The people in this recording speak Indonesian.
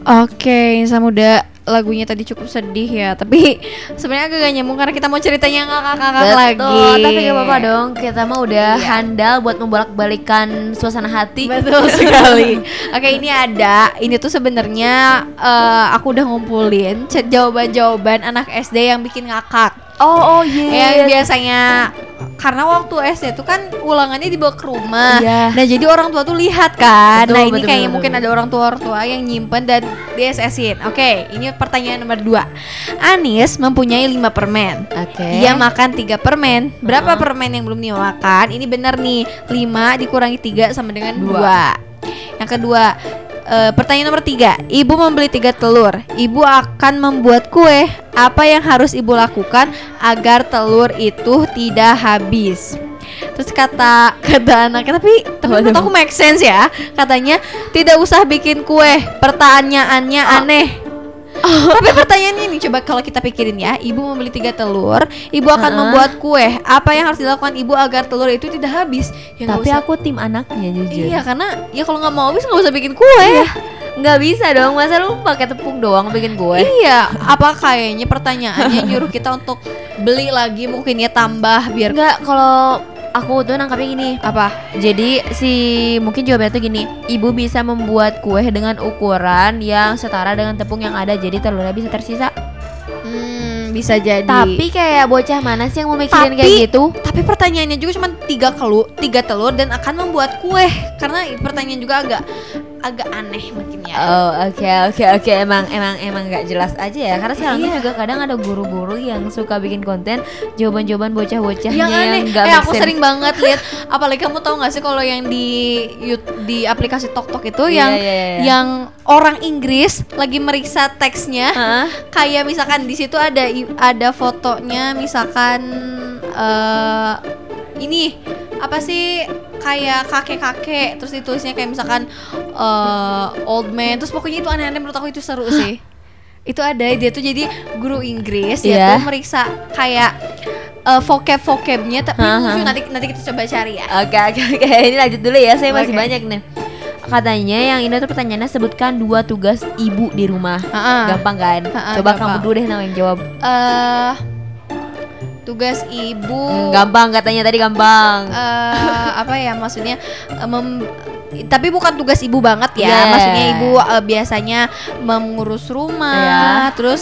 Oke, Insan Muda lagunya tadi cukup sedih ya, tapi sebenarnya agak gak nyambung karena kita mau ceritanya ngakak-ngakak lagi. Betul, tapi gak apa-apa dong. Kita mah udah Iya. handal buat membolak-balikan suasana hati. Betul sekali. Oke, ini tuh sebenarnya aku udah ngumpulin jawaban-jawaban anak SD yang bikin ngakak. Oh iya. Yang biasanya karena waktu SD tuh kan ulangannya dibawa ke rumah. Iya. Nah, jadi orang tua tuh lihat kan. Betul, Nah, ini betul, kayaknya betul, mungkin betul. ada orang tua yang nyimpen dan di-SS-in. Oke, ini pertanyaan nomor 2. Anis mempunyai 5 permen. Oke. Ia makan 3 permen. Berapa permen yang belum dia makan? Ini benar nih. 5 dikurangi 3 sama dengan 2. Yang kedua, pertanyaan nomor 3. Ibu membeli 3 telur. Ibu akan membuat kue. Apa yang harus ibu lakukan agar telur itu tidak habis? Terus kata anaknya, tapi menurut aku make sense ya. Katanya tidak usah bikin kue. Pertanyaannya aneh. Tapi pertanyaannya ini, coba kalau kita pikirin ya. Ibu membeli 3 telur. Ibu akan membuat kue. Apa yang harus dilakukan ibu agar telur itu tidak habis? Ya, nggak Tapi usah. aku tim anaknya jujur. Iya, karena ya kalau nggak mau habis nggak usah bikin kue. Nggak bisa dong, masa lu pakai tepung doang bikin kue? Iya, apa kayaknya pertanyaannya nyuruh kita untuk beli lagi, mungkin ya tambah biar Nggak, kalau aku tuh nangkapnya gini. apa? Jadi mungkin jawabannya tuh gini. Ibu bisa membuat kue dengan ukuran yang setara dengan tepung yang ada, jadi telurnya bisa tersisa. Bisa jadi. Tapi kayak bocah mana sih yang mau mikirin kayak gitu? Tapi pertanyaannya juga cuma 3 telur dan akan membuat kue. Karena pertanyaan juga agak aneh mungkin ya. Oh oke emang nggak jelas aja ya, karena sekarang tuh Iya. juga kadang ada guru-guru yang suka bikin konten jawaban-jawaban bocah-bocahnya Yang aneh. nggak make Aku sense. sering banget lihat. Apalagi kamu tahu nggak sih kalau yang di aplikasi TokTok itu Iya, yang iya, iya. yang orang Inggris lagi meriksa teksnya. Hah? Kayak misalkan di situ ada fotonya, misalkan ini apa sih, kayak kakek-kakek, terus ditulisnya kayak misalkan old man, terus pokoknya itu aneh-aneh, menurut aku itu seru sih. Itu ada, dia tuh jadi guru Inggris, dia Iya. tuh meriksa kayak vocabnya, tapi lucu. nanti kita coba cari ya. Oke ini lanjut dulu ya, saya masih Oke. banyak nih. Katanya yang ini tuh pertanyaannya, sebutkan 2 tugas ibu di rumah. Gampang kan? Coba gampang. kamu dulu deh yang jawab. Tugas ibu Gampang katanya tadi, gampang. apa ya maksudnya, tapi bukan tugas ibu banget ya. Yeah. Maksudnya ibu biasanya mengurus rumah, Yeah. terus